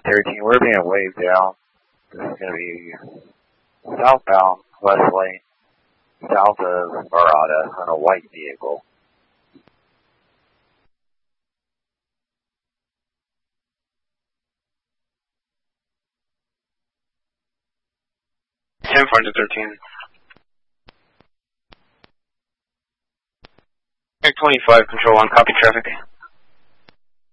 13, we're being waved down. This is going to be southbound, west lane, south of Murata on a white vehicle. Ten 413. 25, control 1, copy traffic.